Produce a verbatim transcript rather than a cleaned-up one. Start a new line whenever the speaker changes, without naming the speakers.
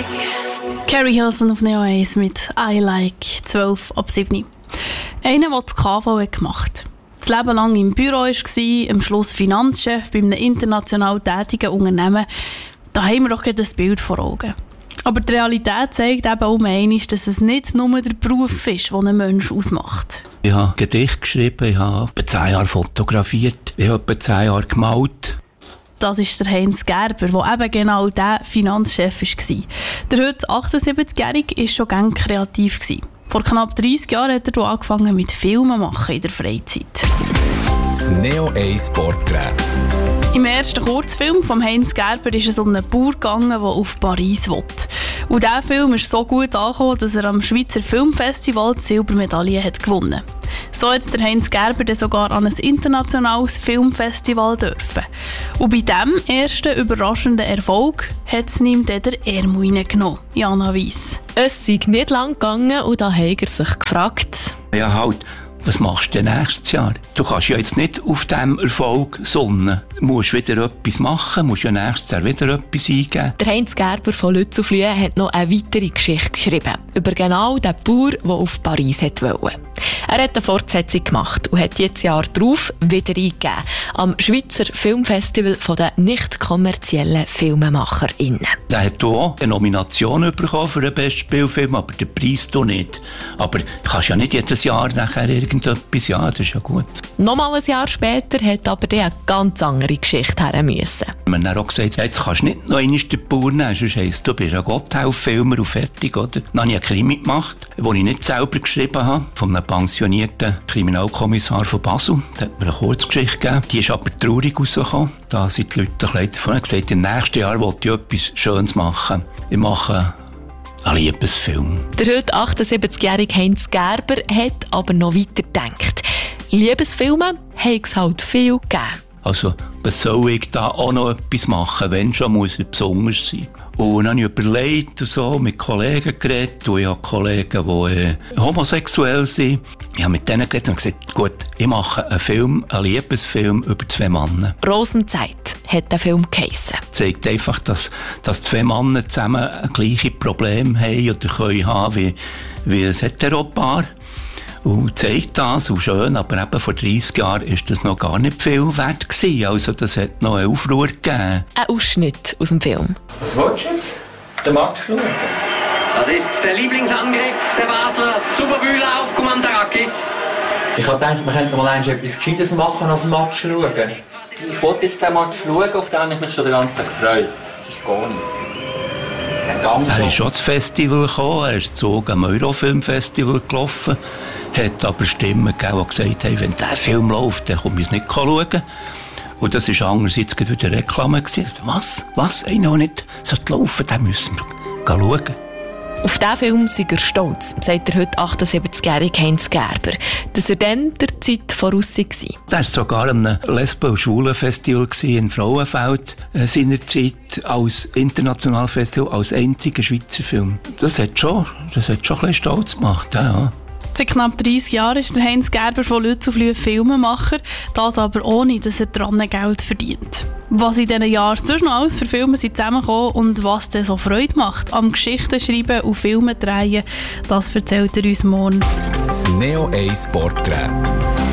Carrie Hilson auf Neo eins mit «I Like» zwölf ab sieben. Einer, der das K V gemacht hat. Das Leben lang im Büro war, am Schluss Finanzchef bei einem international tätigen Unternehmen. Da haben wir doch gerade ein Bild vor Augen. Aber die Realität zeigt eben um einmal, dass es nicht nur der Beruf ist, der einen Menschen ausmacht.
Ich habe Gedichte geschrieben, ich habe etwa zehn Jahre fotografiert, ich habe etwa zehn Jahre gemalt.
Das ist der Heinz Gerber, der eben genau der Finanzchef war. Der heute achtundsiebzigjährige war schon gerne kreativ. Vor knapp dreissig Jahren hat er angefangen mit Filmen machen in der Freizeit.
Das Neo eins Porträt.
Im ersten Kurzfilm von Heinz Gerber ist es um einen Bauer gegangen, der auf Paris will. Und dieser Film ist so gut angekommen, dass er am Schweizer Filmfestival die Silbermedaille hat gewonnen. So hat der Heinz Gerber dann sogar an ein internationales Filmfestival dürfen. Und bei diesem ersten überraschenden Erfolg hat es ihm dann der Ärmel reingenommen, Jana Weiss.
Es sei nicht lang gegangen und da hat er sich gefragt.
Ja, halt. Was machst du denn nächstes Jahr? Du kannst ja jetzt nicht auf diesem Erfolg sonnen. Du musst wieder etwas machen, musst ja nächstes Jahr wieder etwas eingeben.
Der Heinz Gerber von Lützelflüh hat noch eine weitere Geschichte geschrieben. Über genau den Bauer, der auf Paris wollte. Er hat eine Fortsetzung gemacht und hat jetzt Jahr darauf wieder eingegeben. Am Schweizer Filmfestival der nicht kommerziellen FilmemacherInnen.
Der hat auch eine Nomination bekommen für den besten Spielfilm, aber den Preis doch nicht. Aber du kannst ja nicht jedes Jahr nachher irgendetwas, ja, das ist ja gut.
Nochmal ein Jahr später hat aber die eine ganz andere Geschichte her müssen.
Man hat auch gesagt, jetzt kannst du nicht noch einmal den Bauer nehmen, sonst heisst, du bist ein Gotthelf-Filmer und fertig, oder? Dann habe ich einen Krimi gemacht, den ich nicht selber geschrieben habe, von einem pensionierten Kriminalkommissar von Basel. Der hat mir eine Kurzgeschichte gegeben. Die ist aber traurig rausgekommen. Da sind die Leute ein bisschen davon gesagt, im nächsten Jahr will ich etwas Schönes machen. Ich mache ein Liebesfilm.
Der heute achtundsiebzigjährige Heinz Gerber hat aber noch weiter gedacht. Liebesfilme haben es halt viel gegeben.
Also, was soll ich da auch noch etwas machen, wenn schon muss es besonders sein? Und dann habe ich überlegt und so, mit Kollegen geredet, und ich habe Kollegen, die äh, homosexuell sind. Ich habe mit denen geredet und gesagt, gut, ich mache einen Film, einen Liebesfilm über zwei Männer.
Rosenzeit hat der Film geheissen.
Zeigt einfach, dass, dass zwei Männer zusammen gleiche Probleme haben oder können haben wie, wie ein Heteropaar. Und zeigt das, und schön, aber eben vor dreissig Jahren war das noch gar nicht viel wert gewesen. Also das hat noch einen Aufruhr gegeben.
Ein Ausschnitt aus dem Film.
Was willst du jetzt? Den Match schauen?
Das ist der Lieblingsangriff der Basler. Superbühler auf Kommandarakis.
Ich habe gedacht, wir könnten mal etwas Gescheites machen als Match schauen. Ich wollte jetzt den Match schauen, auf den habe ich mich schon den ganzen Tag gefreut. Das ist gar nicht.
Er ist schon ins Festival gekommen, er ist zu einem Eurofilm-Festival gelaufen, hat aber Stimmen gegeben, die gesagt haben, wenn dieser Film läuft, dann komme ich es nicht schauen. Und das war andererseits wieder Reklame. Was? Was? Einer, der nicht laufen, den müssen wir schauen.
Auf diesen Film sei er stolz, sagt der heute achtundsiebzigjährige Heinz Gerber, dass er dann der Zeit voraus war.
Er war sogar an einem Lesben- und Schwulenfestival in Frauenfeld äh, seinerzeit als internationales Festival, als einziger Schweizer Film. Das hat schon, das hat schon ein bisschen stolz gemacht. Ja, ja.
Seit knapp dreissig Jahren ist der Heinz Gerber von Lützelflüh Filmemacher, das aber ohne, dass er daran Geld verdient. Was in diesen Jahren sonst noch alles für Filme sind zusammengekommen und was dann so Freude macht am Geschichten schreiben und Filme drehen, das erzählt er uns morgen.
Das Neo eins Porträt.